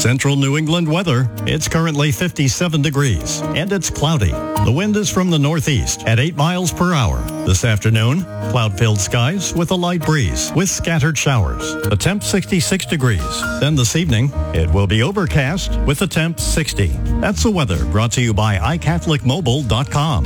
Central New England weather. It's currently 57 degrees and it's cloudy. The wind is from the northeast at 8 miles per hour. This afternoon, cloud-filled skies with a light breeze with scattered showers. The temp 66 degrees. Then this evening, it will be overcast with the temp 60. That's the weather brought to you by iCatholicMobile.com.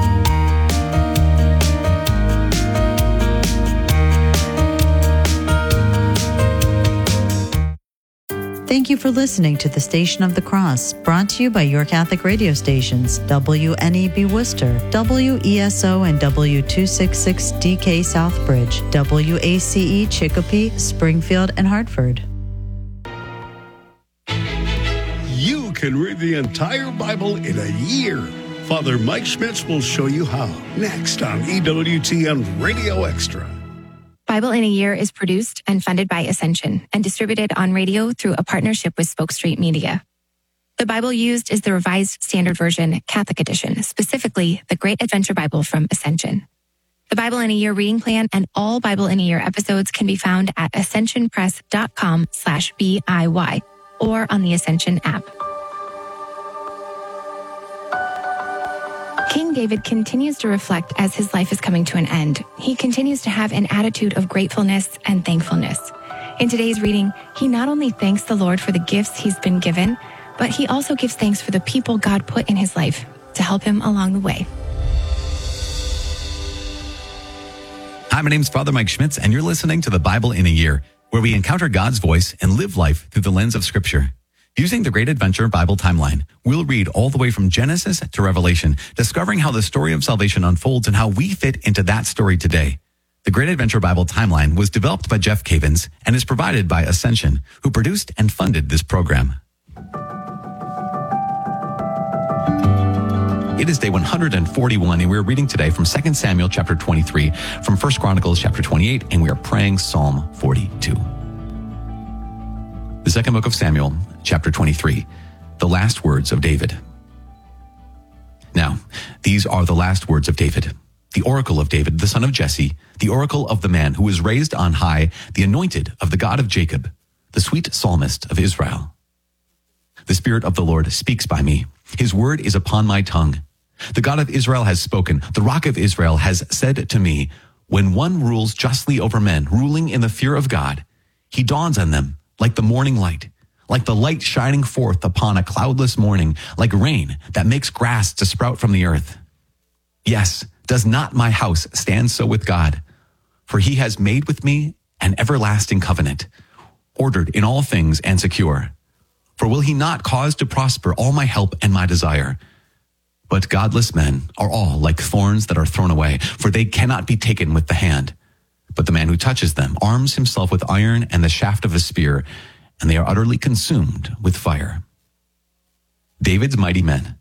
Thank you for listening to the Station of the Cross, brought to you by your Catholic radio stations, WNEB Worcester, WESO and W266DK Southbridge, WACE Chicopee, Springfield, and Hartford. You can read the entire Bible in a year. Father Mike Schmitz will show you how. Next on EWTN Radio Extra. Bible in a Year is produced and funded by Ascension and distributed on radio through a partnership with Spoke Street Media. The Bible used is the Revised Standard Version Catholic Edition, specifically the Great Adventure Bible from Ascension. The Bible in a Year reading plan and all Bible in a Year episodes can be found at ascensionpress.com/BIY or on the Ascension app. King David continues to reflect as his life is coming to an end. He continues to have an attitude of gratefulness and thankfulness. In today's reading, he not only thanks the Lord for the gifts he's been given, but he also gives thanks for the people God put in his life to help him along the way. Hi, my name's Father Mike Schmitz, and you're listening to the Bible in a Year, where we encounter God's voice and live life through the lens of Scripture. Using the Great Adventure Bible timeline, we'll read all the way from Genesis to Revelation, discovering how the story of salvation unfolds and how we fit into that story today. The Great Adventure Bible timeline was developed by Jeff Cavins and is provided by Ascension, who produced and funded this program. It is day 141, and we're reading today from 2 Samuel chapter 23, from 1 Chronicles chapter 28, and we are praying Psalm 42. The second book of Samuel, chapter 23, the last words of David. Now, these are the last words of David, the oracle of David, the son of Jesse, the oracle of the man who was raised on high, the anointed of the God of Jacob, the sweet psalmist of Israel. The Spirit of the Lord speaks by me. His word is upon my tongue. The God of Israel has spoken. The Rock of Israel has said to me, when one rules justly over men, ruling in the fear of God, he dawns on them like the morning light, like the light shining forth upon a cloudless morning, like rain that makes grass to sprout from the earth. Yes, does not my house stand so with God? For he has made with me an everlasting covenant, ordered in all things and secure. For will he not cause to prosper all my help and my desire? But godless men are all like thorns that are thrown away, for they cannot be taken with the hand. But the man who touches them arms himself with iron and the shaft of a spear, and they are utterly consumed with fire. David's mighty men.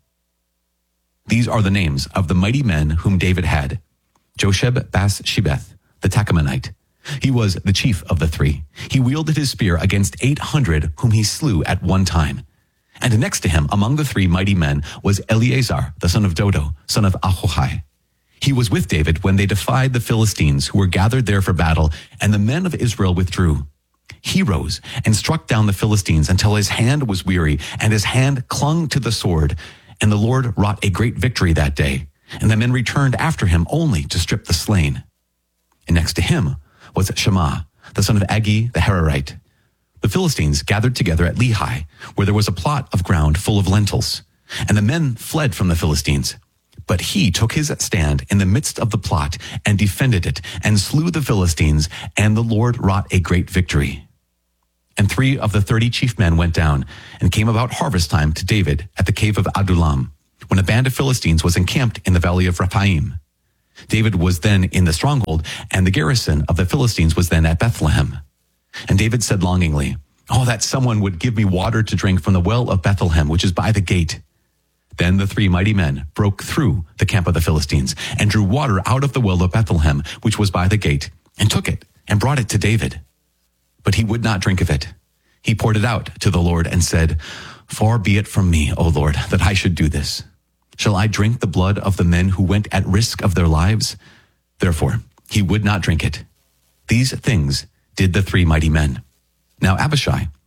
These are the names of the mighty men whom David had. Josheb-Bas-Shebeth, the Tachmonite. He was the chief of the three. He wielded his spear against 800 whom he slew at one time. And next to him among the three mighty men was Eleazar, the son of Dodo, son of Ahohai. He was with David when they defied the Philistines who were gathered there for battle, and the men of Israel withdrew. He rose and struck down the Philistines until his hand was weary, and his hand clung to the sword. And the Lord wrought a great victory that day, and the men returned after him only to strip the slain. And next to him was Shammah, the son of Agi the Hararite. The Philistines gathered together at Lehi, where there was a plot of ground full of lentils. And the men fled from the Philistines. But he took his stand in the midst of the plot and defended it and slew the Philistines, and the Lord wrought a great victory. And 3 of the 30 chief men went down and came about harvest time to David at the cave of Adullam, when a band of Philistines was encamped in the valley of Rephaim. David was then in the stronghold, and the garrison of the Philistines was then at Bethlehem. And David said longingly, "Oh, that someone would give me water to drink from the well of Bethlehem, which is by the gate." Then the 3 mighty men broke through the camp of the Philistines and drew water out of the well of Bethlehem, which was by the gate, and took it and brought it to David. But he would not drink of it. He poured it out to the Lord and said, "Far be it from me, O Lord, that I should do this. Shall I drink the blood of the men who went at risk of their lives?" Therefore, he would not drink it. These things did the 3 mighty men. Now Abishai,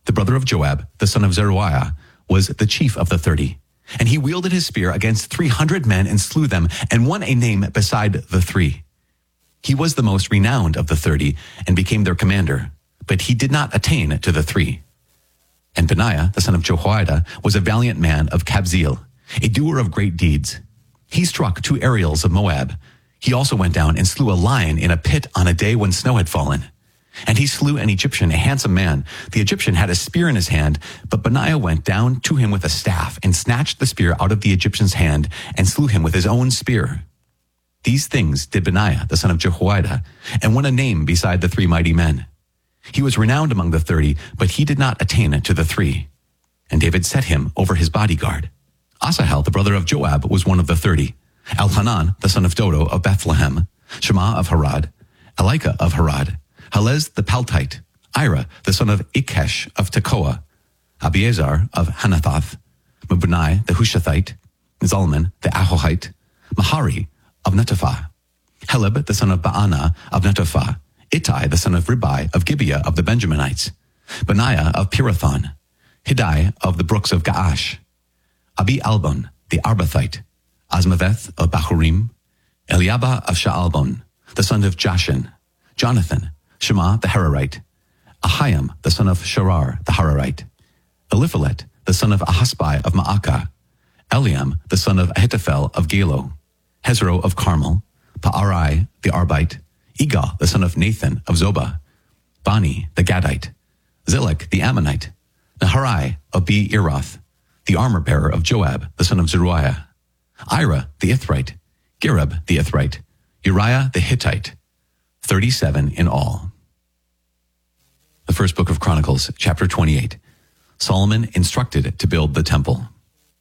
the brother of Joab, the son of Zeruiah, was the chief of the 30. And he wielded his spear against 300 men and slew them, and won a name beside the 3. He was the most renowned of the 30, and became their commander, but he did not attain to the 3. And Benaiah, the son of Jehoiada, was a valiant man of Kabzeel, a doer of great deeds. He struck 2 Ariels of Moab. He also went down and slew a lion in a pit on a day when snow had fallen. And he slew an Egyptian, a handsome man. The Egyptian had a spear in his hand, but Benaiah went down to him with a staff and snatched the spear out of the Egyptian's hand and slew him with his own spear. These things did Benaiah, the son of Jehoiada, and won a name beside the 3 mighty men. He was renowned among the 30, but he did not attain to the 3. And David set him over his bodyguard. Asahel, the brother of Joab, was one of the 30. Elhanan, the son of Dodo of Bethlehem, Shema of Harad, Elika of Harad, Helez the Paltite, Ira, the son of Ikesh of Tekoa, Abiezer of Hanathoth, Mabunai the Hushathite, Zalman the Ahohite, Mahari of Netophah, Heleb the son of Baana of Netophah, Ittai the son of Ribai of Gibeah of the Benjaminites, Benaiah of Pirathon, Hiddai of the brooks of Gaash, Abi Albon the Arbathite, Azmaveth of Bahurim, Eliabah of Shaalbon, the son of Jashin, Jonathan, Shema the Hararite, Ahiam the son of Sharar the Hararite, Eliphalet the son of Ahasbai of Maacah, Eliam the son of Ahithophel of Gilo, Hezro of Carmel, Paarai the Arbite, Igal the son of Nathan of Zobah, Bani the Gadite, Zilek the Ammonite, Naharai of Be-Eroth, the armor-bearer of Joab the son of Zeruiah, Ira the Ithrite, Gareb the Ithrite, Uriah the Hittite, 37 in all. The first book of Chronicles, chapter 28. Solomon instructed to build the temple.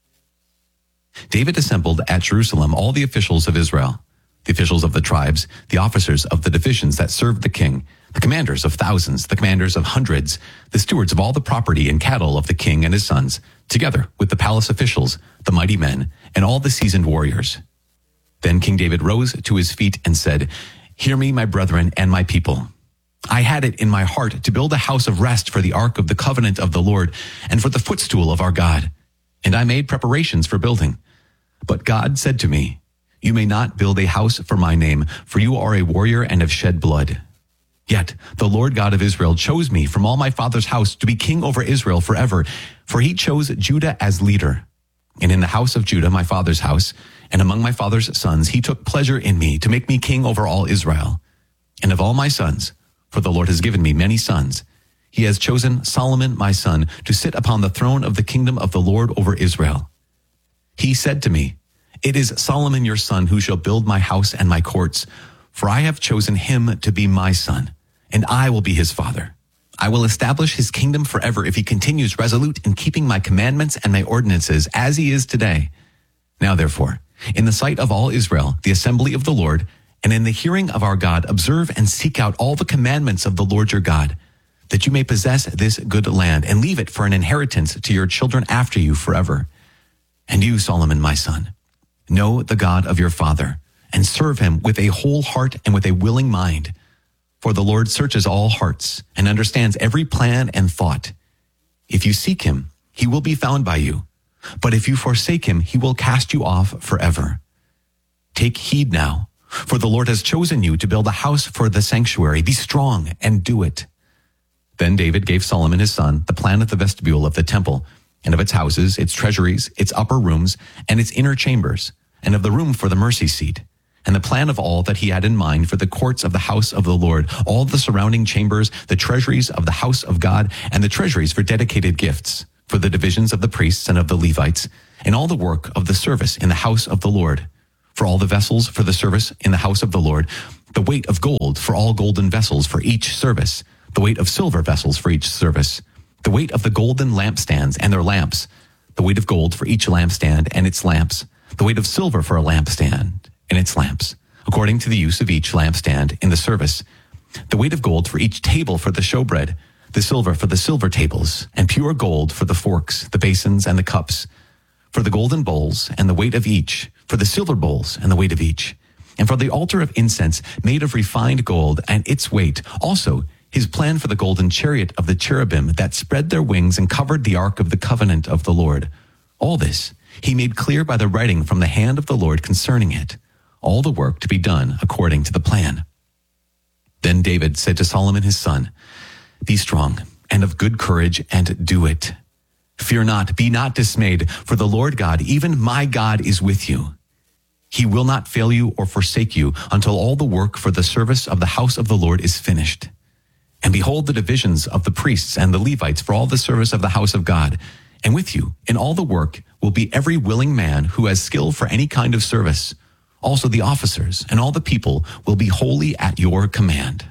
David assembled at Jerusalem all the officials of Israel, the officials of the tribes, the officers of the divisions that served the king, the commanders of thousands, the commanders of hundreds, the stewards of all the property and cattle of the king and his sons, together with the palace officials, the mighty men, and all the seasoned warriors. Then King David rose to his feet and said, "Hear me, my brethren and my people. I had it in my heart to build a house of rest for the ark of the covenant of the Lord and for the footstool of our God. And I made preparations for building. But God said to me, 'You may not build a house for my name, for you are a warrior and have shed blood.' Yet the Lord God of Israel chose me from all my father's house to be king over Israel forever, for he chose Judah as leader. And in the house of Judah, my father's house, and among my father's sons, he took pleasure in me to make me king over all Israel. And of all my sons, for the Lord has given me many sons, he has chosen Solomon my son to sit upon the throne of the kingdom of the Lord over Israel. He said to me, 'It is Solomon your son who shall build my house and my courts, for I have chosen him to be my son, and I will be his father. I will establish his kingdom forever if he continues resolute in keeping my commandments and my ordinances as he is today. Now therefore, in the sight of all Israel, the assembly of the Lord, and in the hearing of our God, observe and seek out all the commandments of the Lord your God, that you may possess this good land and leave it for an inheritance to your children after you forever. And you, Solomon, my son, know the God of your father, and serve him with a whole heart and with a willing mind. For the Lord searches all hearts and understands every plan and thought. If you seek him, he will be found by you. But if you forsake him, he will cast you off forever. Take heed now, for the Lord has chosen you to build a house for the sanctuary. Be strong and do it." Then David gave Solomon his son the plan of the vestibule of the temple, and of its houses, its treasuries, its upper rooms, and its inner chambers, and of the room for the mercy seat, and the plan of all that he had in mind for the courts of the house of the Lord, all the surrounding chambers, the treasuries of the house of God, and the treasuries for dedicated gifts, for the divisions of the priests and of the Levites, and all the work of the service in the house of the Lord, for all the vessels for the service in the house of the Lord, the weight of gold for all golden vessels for each service, the weight of silver vessels for each service, the weight of the golden lampstands and their lamps, the weight of gold for each lampstand and its lamps, the weight of silver for a lampstand and its lamps, according to the use of each lampstand in the service, the weight of gold for each table for the showbread, the silver for the silver tables, and pure gold for the forks, the basins, and the cups, for the golden bowls, and the weight of each, for the silver bowls, and the weight of each, and for the altar of incense made of refined gold, and its weight, also his plan for the golden chariot of the cherubim that spread their wings and covered the ark of the covenant of the Lord. All this he made clear by the writing from the hand of the Lord concerning it, all the work to be done according to the plan. Then David said to Solomon his son, "Be strong and of good courage, and do it. Fear not, be not dismayed, for the Lord God, even my God, is with you. He will not fail you or forsake you until all the work for the service of the house of the Lord is finished. And behold, the divisions of the priests and the Levites for all the service of the house of God. And with you in all the work will be every willing man who has skill for any kind of service. Also the officers and all the people will be wholly at your command."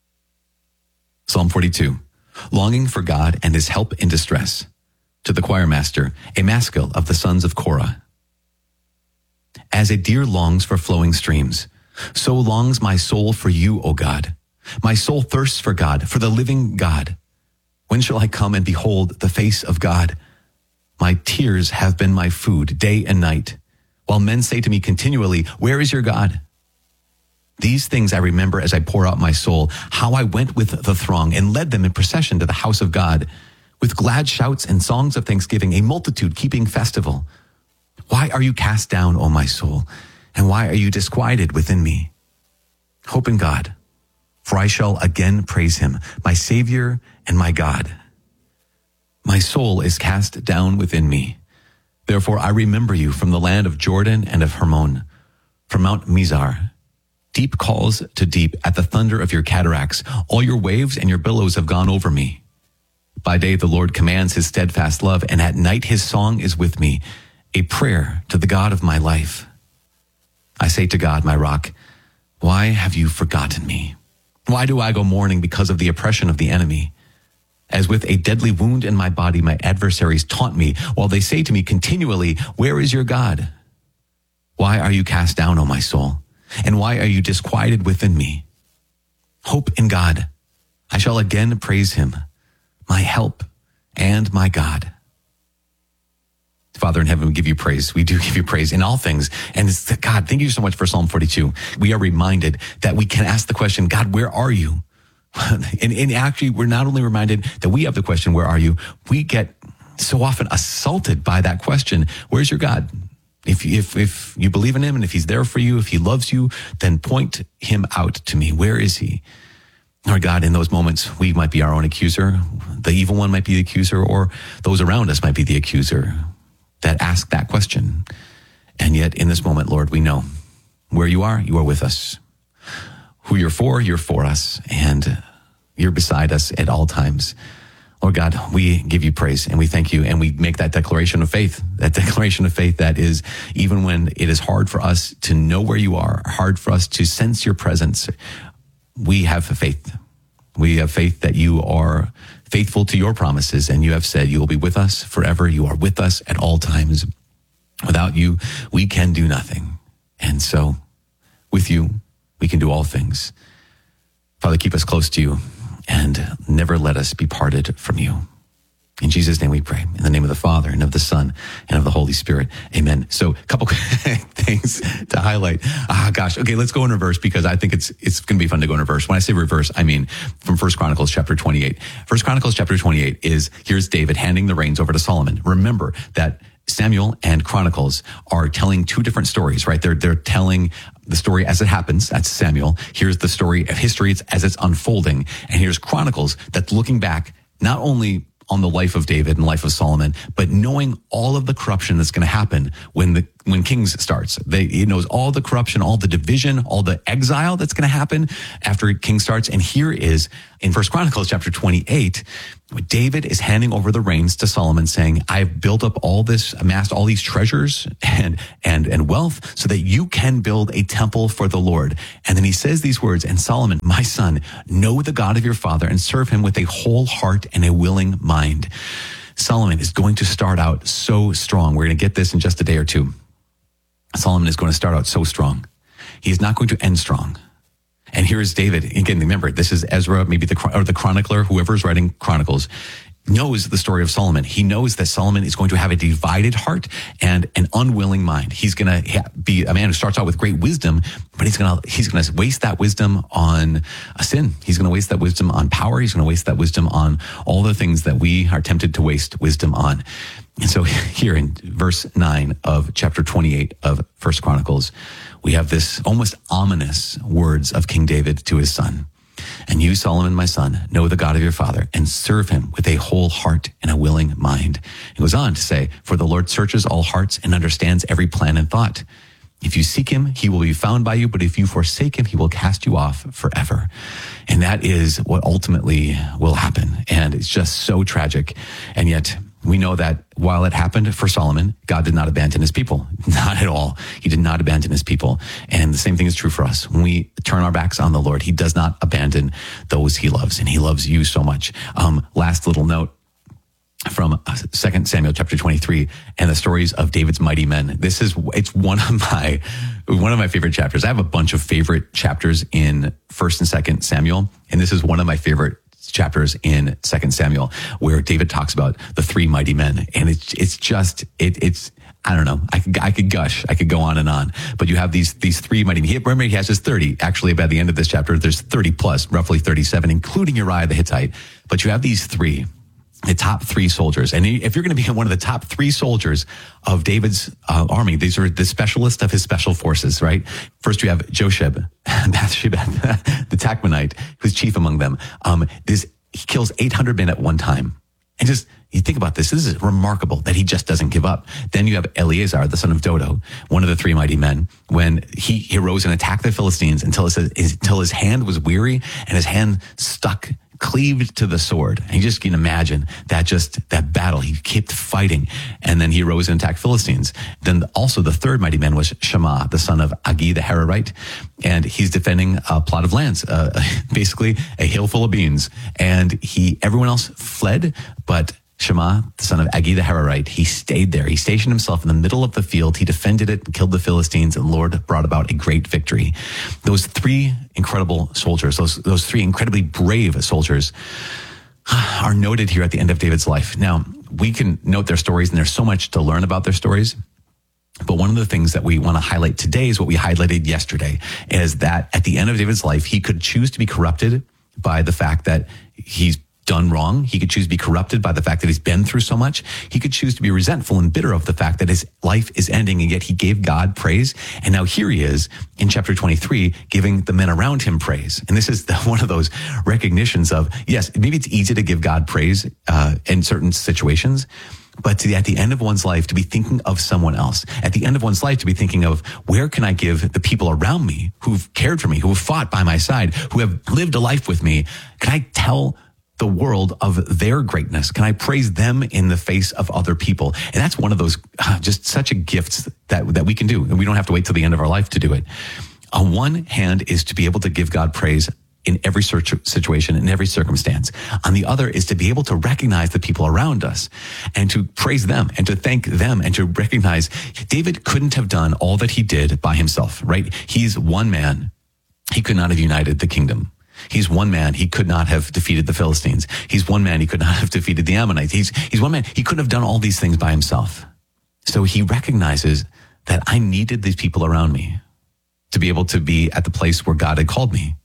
Psalm 42, longing for God and his help in distress. To the choir master, a maskil of the sons of Korah. As a deer longs for flowing streams, so longs my soul for you, O God. My soul thirsts for God, for the living God. When shall I come and behold the face of God? My tears have been my food day and night, while men say to me continually, "Where is your God?" These things I remember as I pour out my soul, how I went with the throng and led them in procession to the house of God, with glad shouts and songs of thanksgiving, a multitude keeping festival. Why are you cast down, O my soul? And why are you disquieted within me? Hope in God, for I shall again praise him, my Savior and my God. My soul is cast down within me. Therefore I remember you from the land of Jordan and of Hermon, from Mount Mizar. Deep calls to deep at the thunder of your cataracts. All your waves and your billows have gone over me. By day the Lord commands his steadfast love, and at night his song is with me, a prayer to the God of my life. I say to God, my rock, why have you forgotten me? Why do I go mourning because of the oppression of the enemy? As with a deadly wound in my body, my adversaries taunt me, while they say to me continually, "Where is your God?" Why are you cast down, O my soul? And why are you disquieted within me? Hope in God. I shall again praise him, my help and my God. Father in heaven, we give you praise. We do give you praise in all things. And it's, God, thank you so much for Psalm 42. We are reminded that we can ask the question, God, where are you? And actually, we're not only reminded that we have the question, where are you? We get so often assaulted by that question. Where's your God? If you believe in him and if he's there for you, if he loves you, then point him out to me. Where is he? Lord God, in those moments, we might be our own accuser. The evil one might be the accuser, or those around us might be the accuser that ask that question. And yet in this moment, Lord, we know where you are with us. Who you're for us, and you're beside us at all times. Lord God, we give you praise and we thank you, and we make that declaration of faith that is, even when it is hard for us to know where you are, hard for us to sense your presence, we have faith. We have faith that you are faithful to your promises, and you have said you will be with us forever. You are with us at all times. Without you, we can do nothing. And so with you, we can do all things. Father, keep us close to you and never let us be parted from you. In Jesus' name we pray. In the name of the Father and of the Son and of the Holy Spirit. Amen. So a couple things to highlight. Okay, let's go in reverse, because I think it's going to be fun to go in reverse. When I say reverse, I mean from 1 Chronicles chapter 28. 1 Chronicles chapter 28 is, here's David handing the reins over to Solomon. Remember that Samuel and Chronicles are telling two different stories, right? They're telling the story as it happens. That's Samuel. Here's the story of history as it's unfolding. And here's Chronicles that's looking back not only on the life of David and life of Solomon, but knowing all of the corruption that's going to happen when Kings starts. He knows all the corruption, all the division, all the exile that's going to happen after King starts. And here is in 1 Chronicles chapter 28, David is handing over the reins to Solomon, saying, I've built up all this, amassed all these treasures and wealth so that you can build a temple for the Lord. And then he says these words, and Solomon, my son, know the God of your father and serve him with a whole heart and a willing mind. Solomon is going to start out so strong. We're going to get this in just a day or two. Solomon is going to start out so strong. He is not going to end strong. And here is David. Again, remember, this is Ezra, maybe the chronicler, whoever is writing Chronicles. knows the story of Solomon. He knows that Solomon is going to have a divided heart and an unwilling mind. He's going to be a man who starts out with great wisdom, but he's going to waste that wisdom on a sin. He's going to waste that wisdom on power. He's going to waste that wisdom on all the things that we are tempted to waste wisdom on. And so here in verse 9 of chapter 28 of 1 Chronicles, we have this almost ominous words of King David to his son. And you, Solomon, my son, know the God of your father and serve him with a whole heart and a willing mind. He goes on to say, for the Lord searches all hearts and understands every plan and thought. If you seek him, he will be found by you. But if you forsake him, he will cast you off forever. And that is what ultimately will happen. And it's just so tragic. And yet we know that while it happened for Solomon, God did not abandon his people. Not at all. He did not abandon his people. And the same thing is true for us. When we turn our backs on the Lord, he does not abandon those he loves. And he loves you so much. Last little note from 2 Samuel chapter 23 and the stories of David's mighty men. It's one of my favorite chapters. I have a bunch of favorite chapters in 1st and 2nd Samuel. And this is one of my favorite chapters in 2 Samuel, where David talks about the three mighty men. And it's I don't know. I could gush. I could go on and on. But you have these three mighty men. Remember, he has his 30. Actually, by the end of this chapter, there's 30 plus, roughly 37, including Uriah the Hittite. But you have these three, the top three soldiers. And if you're going to be one of the top three soldiers of David's army, these are the specialist of his special forces, right? First, you have Josheb, Bathsheba, the Tachmonite, who's chief among them. He kills 800 men at one time. And just, you think about this is remarkable that he just doesn't give up. Then you have Eleazar, the son of Dodo, one of the three mighty men, when he arose and attacked the Philistines until his hand was weary and his hand cleaved to the sword. And you just can imagine that battle. He kept fighting. And then he arose and attacked Philistines. Then also the third mighty man was Shammah, the son of Agi the Hararite. And he's defending a plot of lands, basically a hill full of beans. And everyone else fled, but Shammah, the son of Agi the Hararite, he stayed there. He stationed himself in the middle of the field. He defended it and killed the Philistines, and the Lord brought about a great victory. Those three incredible soldiers, those three incredibly brave soldiers are noted here at the end of David's life. Now, we can note their stories, and there's so much to learn about their stories. But one of the things that we want to highlight today is what we highlighted yesterday, is that at the end of David's life, he could choose to be corrupted by the fact that he's done wrong. He could choose to be corrupted by the fact that he's been through so much. He could choose to be resentful and bitter of the fact that his life is ending, and yet he gave God praise. And now here he is in chapter 23, giving the men around him praise. And this is one of those recognitions of, yes, maybe it's easy to give God praise in certain situations, but at the end of one's life, to be thinking of someone else. At the end of one's life, to be thinking of, where can I give the people around me who've cared for me, who have fought by my side, who have lived a life with me? Can I tell the world of their greatness? Can I praise them in the face of other people? And that's one of those just such a gift that we can do. And we don't have to wait till the end of our life to do it. On one hand is to be able to give God praise in every situation, in every circumstance. On the other is to be able to recognize the people around us and to praise them and to thank them and to recognize David couldn't have done all that he did by himself, right? He's one man. He could not have united the kingdom. He's one man. He could not have defeated the Philistines. He's one man. He could not have defeated the Ammonites. He's one man. He couldn't have done all these things by himself. So he recognizes that I needed these people around me to be able to be at the place where God had called me.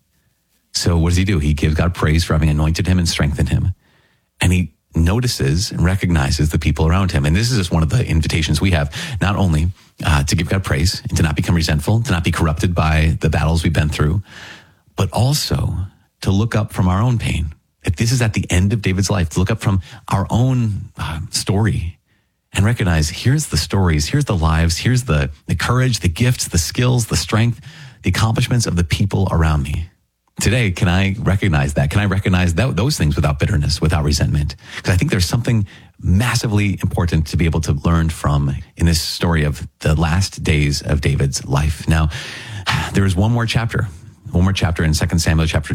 So what does he do? He gives God praise for having anointed him and strengthened him. And he notices and recognizes the people around him. And this is just one of the invitations we have, not only to give God praise and to not become resentful, to not be corrupted by the battles we've been through, but also to look up from our own pain. If this is at the end of David's life, to look up from our own story and recognize, here's the stories, here's the lives, here's the courage, the gifts, the skills, the strength, the accomplishments of the people around me. Today, can I recognize that? Can I recognize those things without bitterness, without resentment? Because I think there's something massively important to be able to learn from in this story of the last days of David's life. Now, there is one more chapter in 2 Samuel chapter